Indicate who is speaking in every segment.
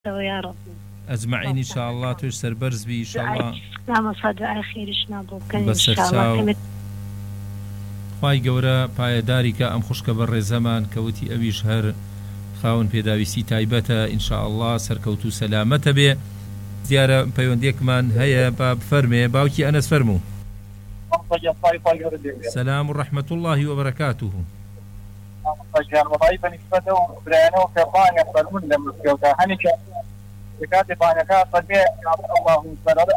Speaker 1: يا رب
Speaker 2: أجمعين إن شاء الله. توش سربرز بي إن شاء الله.
Speaker 1: نعم صدق خيرش نابوك إن
Speaker 2: بس
Speaker 1: شاء الله.
Speaker 2: خواهی گەورە پایەداری کە ئەم خوشکە بە ڕێزەمان کەوتی ئەویش هەر خاون پێداویستی تایبەتە ئینشاء الله سەرکەوت و سەلامەتە بێ. دیارە پەیوەندێکمان هەیە با بفەرمێ. باوکی ئەنەس فەرموو. سلام و رحمة الله وبركاته.
Speaker 3: والله بالنسبة لبريانة وكربانة فرمون لمسكوتا هنيك كاتب أنا كاتب الله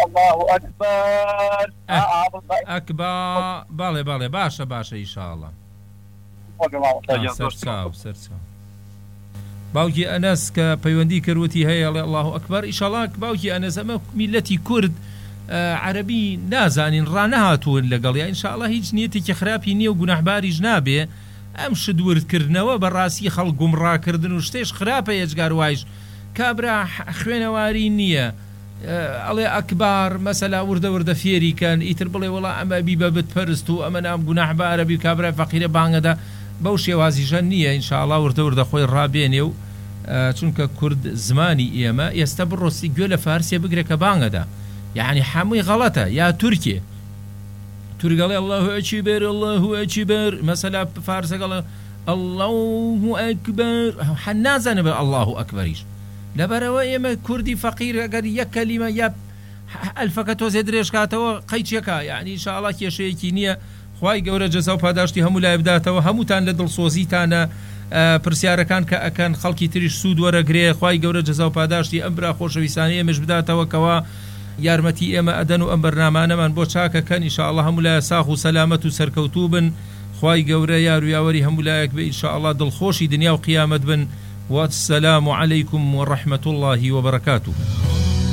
Speaker 2: أكبر بالي باشا إن شاء الله. سرچاو باوکی ئەنەس کە پەیوەندی کردوتی هەیە الله ئەکبەر. ئیشەڵا باوکی ئەنەس ئەمە میلەتی کورد عەرەبی نازانین ڕانەهاتوون لەگەڵ یا ئینشاءالله هیچ نیەتێکی خراپی نییە و گوناحباریش نابێ. ئەم شدوردکردنەوە بەڕاستی خەڵک گومڕاکردن و شتێش خراپە هێچگار وایش کابرا خوێنەواری نییە ئەڵێ ئەکبار مەسەلا وردە فێریکەن ئیتر بڵێ وەڵا ئەمە بیبە بتپەرست و ئەمە نام گوناحبارە بی کابرای فەقیرە بانگەدا بەو شێوازیژە نییە. ئینشاءالله وردە خۆی ڕابێنێ و چونکە کورد زمانی ئێمە ئێستا بڕۆستی گوێ لە فارسیە بگرێ کە بانگەدا یعنی هەمووی غەڵەتە یا تورکێ تورگەڵێ الله ئەکبەر مەسەلا فارسەگەڵە الله ئەکبەر هەر نازانە بە الله ئەکبەریش. لەبەرەوە ئێمە کوردی فەقیر ئەگەر یەک کەلیمە یا ئەلفەکە تۆزێ درێژ کاتەوە قەیچێکە یعنی ئینشاءالله کێشەیەکی نییە. خوای گەورە جەزا و پاداشتی هەموو لای بداتەوە. هەمووتان لە دڵسۆزیتانە پرسیارەکان کە ئەکەن خەڵکی تریش سوود وەرەگرێ. خوای گەورە جەزا و پاداشتی ئەم برا خۆشەویستانەی ئێمەش بداتەوە کەوا یارمەتی ئێمە ئەدەن و ئەم بەرنامانەمان بۆ چاکەکەن. ئینشاءالله هەموو لای ساخ و سەلامەت و سەرکەوتوو بن. خوای گەورە یار و یاوەری هەموو لایەک بێ ئینشاءالله دڵخۆشی دنیا و قیامەت بن. والسلام عليكم ورحمة الله وبركاته.